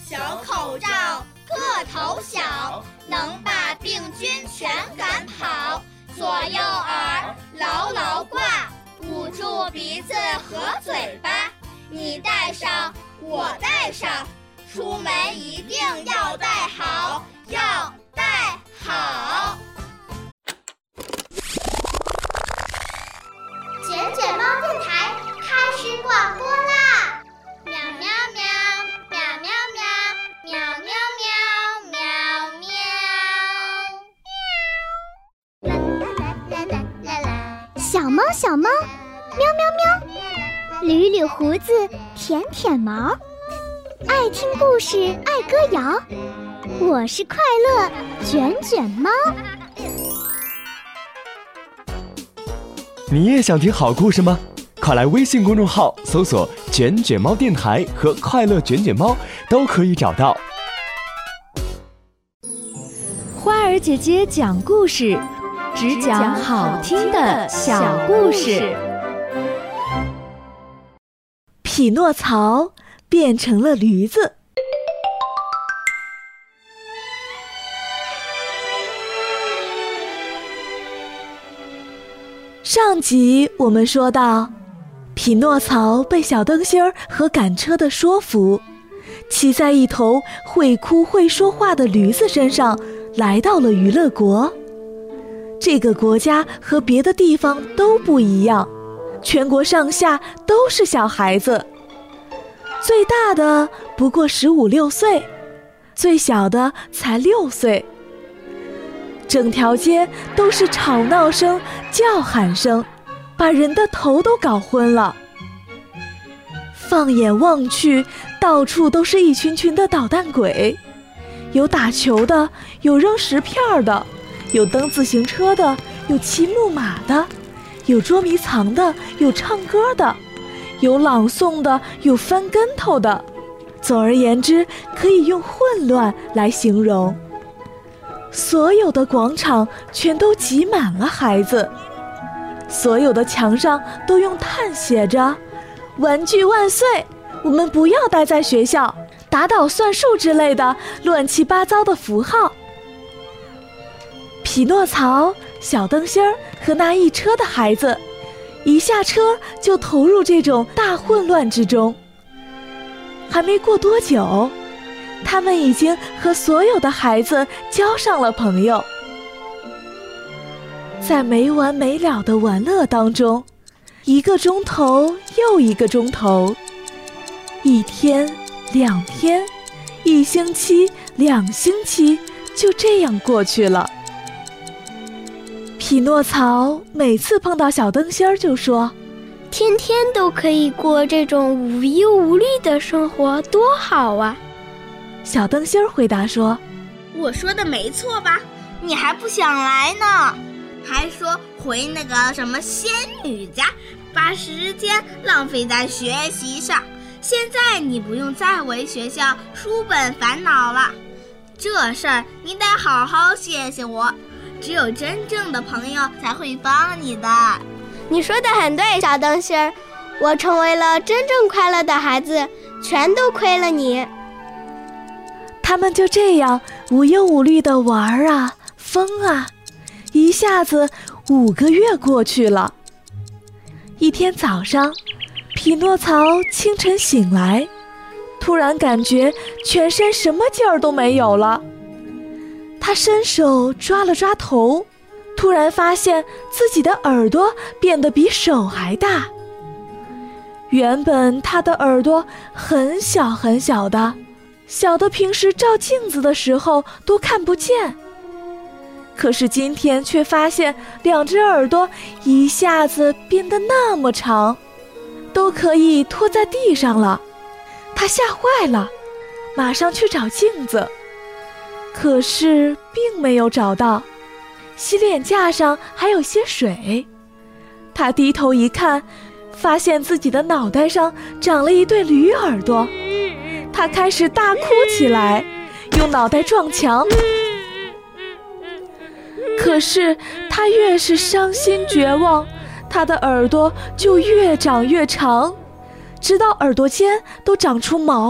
小口罩个头小，能把病菌全赶跑。左右耳牢牢挂，捂住鼻子和嘴巴。你戴上，我戴上，出门一定要戴好，要戴好。 卷卷猫电台开始广播啦！喵喵喵，喵喵喵，喵喵喵，喵喵。啦啦啦啦！小猫小猫，喵喵喵，捋捋胡子，舔舔毛，爱听故事，爱歌谣。我是快乐卷卷猫。 你也想听好故事吗？快来微信公众号搜索卷卷猫电台和快乐卷卷猫，都可以找到。 花儿姐姐讲故事，只讲好听的小故事。匹诺曹变成了驴子。上集我们说到，匹诺曹被小灯芯儿和赶车的说服，骑在一头会哭会说话的驴子身上，来到了娱乐国。这个国家和别的地方都不一样，全国上下都是小孩子，最大的不过15、16岁，最小的才6岁。整条街都是吵闹声、叫喊声，把人的头都搞昏了。放眼望去，到处都是一群群的捣蛋鬼，有打球的，有扔石片的，有蹬自行车的，有骑木马的，有捉迷藏的，有唱歌的，有朗诵的，有翻跟头的。总而言之，可以用混乱来形容。所有的广场全都挤满了孩子，所有的墙上都用炭写着“玩具万岁”，我们不要待在学校，打倒算术之类的乱七八糟的符号。匹诺曹、小灯芯儿和那一车的孩子，一下车就投入这种大混乱之中。还没过多久，他们已经和所有的孩子交上了朋友。在没完没了的玩乐当中，1个钟头又1个钟头，1天、2天、1星期、2星期，就这样过去了。匹诺曹每次碰到小灯芯儿就说：“ 天天都可以过这种无忧无虑的生活，多好啊！” 小灯芯儿回答说：“ 我说的没错吧？你还不想来呢？还说回那个什么仙女家，把时间浪费在学习上。现在你不用再为学校书本烦恼了。这事儿你得好好谢谢我，只有真正的朋友才会帮你的。” 你说的很对，小灯芯儿，我成为了真正快乐的孩子，全都亏了你。 他们就这样无忧无虑地玩啊，疯啊，一下子5个月过去了。一天早上，匹诺曹清晨醒来，突然感觉全身什么劲儿都没有了。他伸手抓了抓头，突然发现自己的耳朵变得比手还大。原本他的耳朵很小很小的，小的平时照镜子的时候都看不见。可是今天却发现2只耳朵一下子变得那么长，都可以拖在地上了。他吓坏了，马上去找镜子，可是并没有找到。洗脸架上还有些水，他低头一看，发现自己的脑袋上长了一对驴耳朵。他开始大哭起来，用脑袋撞墙。可是他越是伤心绝望，他的耳朵就越长越长，直到耳朵尖都长出毛